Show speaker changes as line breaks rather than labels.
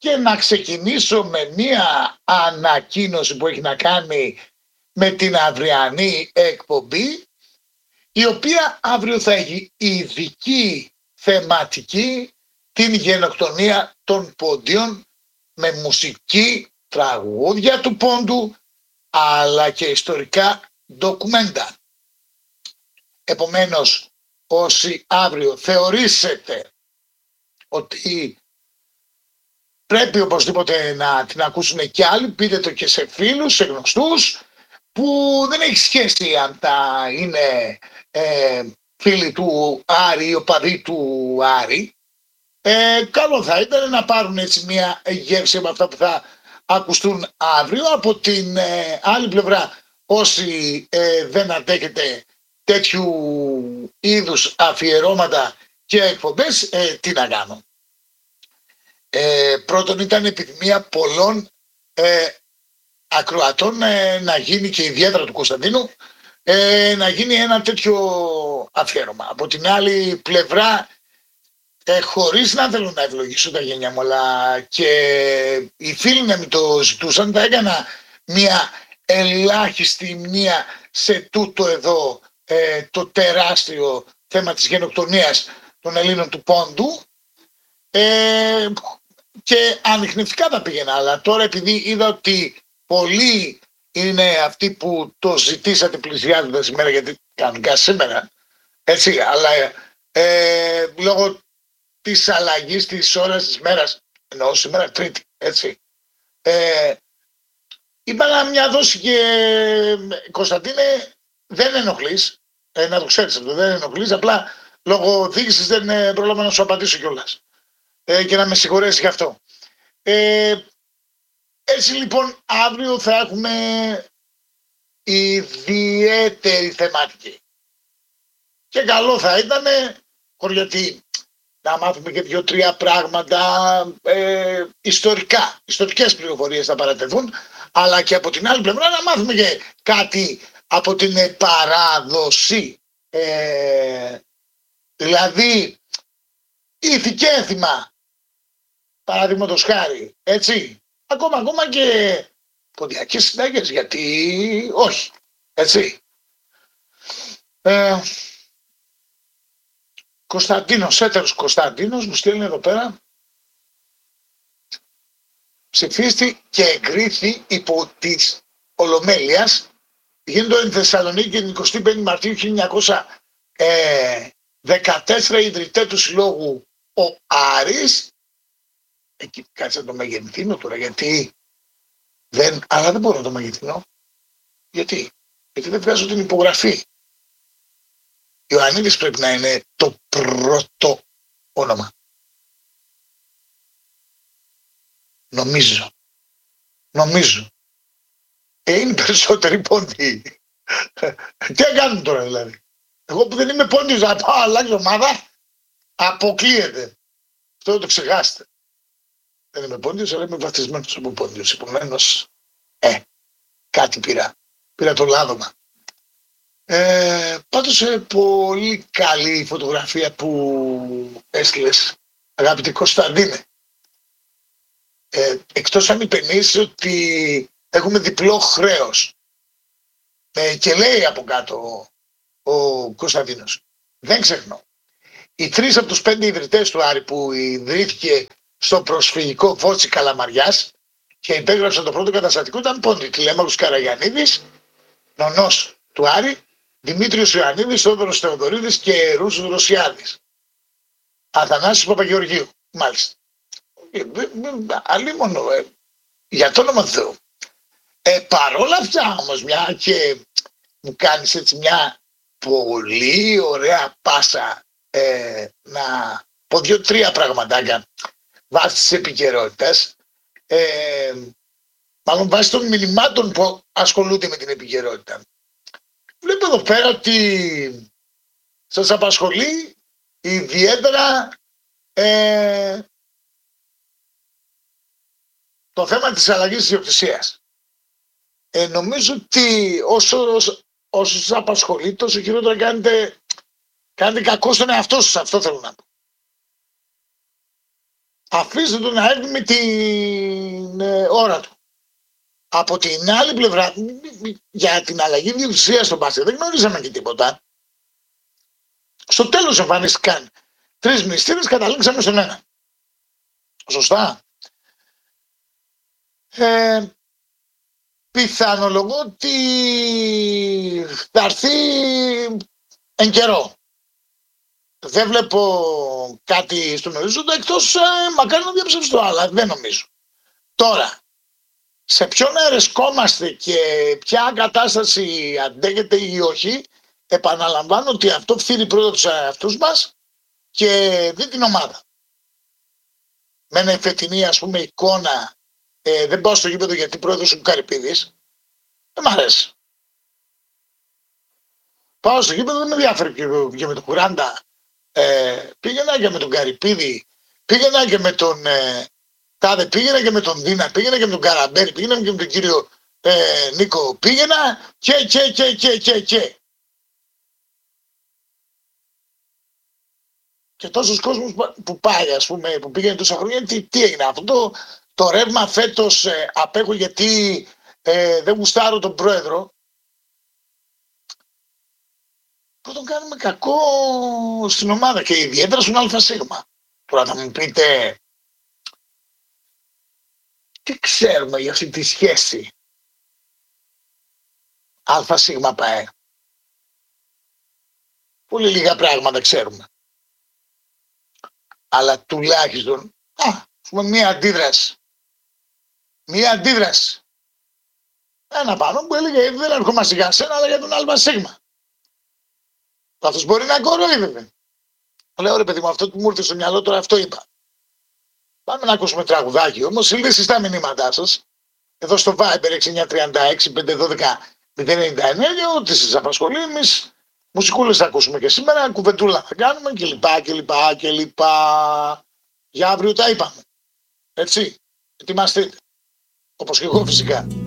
και να ξεκινήσω με μία ανακοίνωση που έχει να κάνει με την αυριανή εκπομπή, η οποία αύριο θα έχει ειδική θεματική την γενοκτονία των πόντιων με μουσική, τραγούδια του πόντου, αλλά και ιστορικά ντοκουμέντα. Επομένως, όσοι αύριο θεωρήσετε ότι πρέπει οπωσδήποτε να την ακούσουν και άλλοι, πείτε το και σε φίλους, σε γνωστούς, που δεν έχει σχέση αν τα είναι φίλοι του Άρη ή οπαδοί του Άρη. Καλό θα ήταν να πάρουν έτσι μια γεύση από αυτά που θα ακουστούν αύριο. Από την άλλη πλευρά, όσοι δεν αντέχετε τέτοιου είδους αφιερώματα και εκπομπές, τι να κάνω. Πρώτον, ήταν επιθυμία πολλών ακροατών να γίνει, και ιδιαίτερα του Κωνσταντίνου, να γίνει ένα τέτοιο αφιέρωμα. Από την άλλη πλευρά, χωρίς να θέλω να ευλογήσω τα γένια μου, αλλά και οι φίλοι να μην το ζητούσαν, θα έκανα μια ελάχιστη μνήα σε τούτο εδώ το τεράστιο θέμα της γενοκτονίας των Ελλήνων του πόντου, και ανιχνευτικά θα πήγαινα, αλλά τώρα επειδή είδα ότι πολλοί είναι αυτοί που το ζητήσατε πλησιάζοντα σήμερα, γιατί κανονικά σήμερα, έτσι, αλλά λόγω της αλλαγής της ώρας της μέρας, εννοώ σήμερα Τρίτη, έτσι, είπα να μια δώσει και Κωνσταντίνε, δεν ενοχλείς, να το ξέρεις αυτό, δεν ενοχλείς, απλά λόγω οδήγησης δεν πρόλαβα να σου απαντήσω κιόλας και να με συγχωρέσει γι' αυτό. Έτσι λοιπόν αύριο θα έχουμε ιδιαίτερη θεματική και καλό θα ήταν, γιατί να μάθουμε και 2-3 πράγματα ιστορικές πληροφορίες θα παρατεθούν, αλλά και από την άλλη πλευρά να μάθουμε και κάτι από την παράδοση, δηλαδή ήθη και έθιμα, παραδείγματος χάρη, έτσι, ακόμα και ποντιακές συνταγές, γιατί όχι, έτσι. Κωνσταντίνος, έτερος Κωνσταντίνος, μου στέλνει εδώ πέρα, ψηφίστη και εγκρίθη υπό της Ολομέλειας, γίνεται εν Θεσσαλονίκη την 25η Μαρτίου 1914, ιδρυτέ του συλλόγου ο Άρης. Εκεί κάτσε να το μεγενθύνω τώρα, γιατί αλλά δεν μπορώ να το μεγενθύνω. Γιατί δεν βγάζω την υπογραφή. Ιωαννίδης πρέπει να είναι το πρώτο όνομα. Νομίζω. Είναι περισσότεροι πόντιοι. Τι να κάνουμε τώρα δηλαδή. Εγώ που δεν είμαι πόντιος να πάω αλλάξω ομάδα, αποκλείεται. Αυτό το ξεχάστε. Δεν είμαι πόντιος, αλλά είμαι βαφτισμένος από πόντιος. Επομένως, κάτι πήρα. Πήρα το λάδωμα. Πάντως πολύ καλή η φωτογραφία που έστειλες, αγαπητή Κωνσταντίνε. Εκτός αν υπενήσεις ότι έχουμε διπλό χρέος. Και λέει από κάτω ο Κωνσταντίνος, δεν ξεχνώ, οι 3 από τους 5 ιδρυτές του Άρη που ιδρύθηκε στο προσφυγικό Φώτσι Καλαμαριάς και υπέγραψαν το πρώτο καταστατικό ήταν πόντοι. Τηλέμαχος Καραγιαννίδης, νονός του Άρη, Δημήτριος Ιωαννίδης, Θόδωρος Θεοδωρίδης και Ρούσος Ρωσιάδης. Αθανάσης Παπαγεωργίου, μάλιστα. Αλλήμωνο, για το όνομα του Θεού. Παρόλα αυτά όμως, μια και μου κάνεις έτσι μια πολύ ωραία πάσα να πω 2-3 πραγματάκια βάσει της επικαιρότητας, μάλλον βάσει των μηνυμάτων που ασχολούνται με την επικαιρότητα. Βλέπω εδώ πέρα ότι σας απασχολεί ιδιαίτερα το θέμα της αλλαγής της ιδιοκτησίας. Νομίζω ότι όσο σας απασχολεί, τόσο χειρότερα κάνετε κακό στον εαυτό σας. Αυτό θέλω να πω. αφήστε τον να έρθει με την ώρα του. Από την άλλη πλευρά, για την αλλαγή διευθυνσίας στον μπάσκετ δεν γνωρίζαμε και τίποτα. Στο τέλος εμφανίστηκαν 3 μνηστήρες, καταλήξαμε στον ένα. Σωστά. Πιθανολογώ ότι θα έρθει εν καιρό. Δεν βλέπω κάτι στον ορίζοντα εκτός μακάρι να διαψευστώ, αλλά δεν νομίζω. Τώρα, σε ποιον αρεσκόμαστε και ποια κατάσταση αντέχεται ή όχι, επαναλαμβάνω ότι αυτό φθείρει πρώτα τους εαυτούς μας και δει την ομάδα. Με ένα φετινή ας πούμε εικόνα, δεν πάω στο γήπεδο γιατί πρόεδρος ο Καρυπίδης, δεν μ' αρέσει. Πάω στο γήπεδο, δεν με διάφερε και με τον Κουράντα, πήγαινα και με τον Καρυπίδη, πήγαινα και με τον Τάδε, πήγαινα και με τον Δίνα, πήγαινα και με τον Καραμπέρι, πήγαινα και με τον κύριο Νίκο, πήγαινα και. Και τόσος κόσμος που πάει, ας πούμε, που πήγαινε τόσα χρόνια, τι έγινε αυτό το ρεύμα φέτος απέχω γιατί δεν γουστάρω τον πρόεδρο. Πρώτον κάνουμε κακό στην ομάδα και ιδιαίτερα στον ΑΣ. Τώρα θα μου πείτε, τι ξέρουμε για αυτή τη σχέση ΑΣ ΠΑΕ. Πολύ λίγα πράγματα ξέρουμε. Αλλά τουλάχιστον, πούμε μία αντίδραση. Μία αντίδραση. Ένα πάνω που έλεγε δεν έρχομαστε για σένα αλλά για τον ΑΣ. Αυτός μπορεί να κοροϊδεύει. Λέω ρε παιδί μου, αυτό που μου ήρθε στο μυαλό τώρα αυτό είπα. Πάμε να ακούσουμε τραγουδάκι όμως, στείλτε στα μηνύματά σας. Εδώ στο Viber 6936-512-099 για ό,τι σας απασχολεί. Εμείς μουσικούλες θα ακούσουμε και σήμερα, κουβεντούλα θα κάνουμε κλπ. Για αύριο τα είπαμε. Έτσι, ετοιμαστείτε. Όπως και εγώ φυσικά.